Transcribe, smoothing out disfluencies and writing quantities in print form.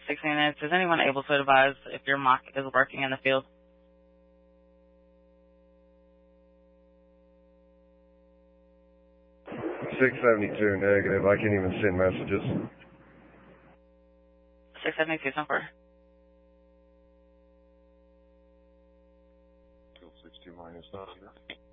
6 units. Is anyone able to advise if your mock is working in the field? 672 negative. I can't even send messages. 672, somewhere. 62 minus 9.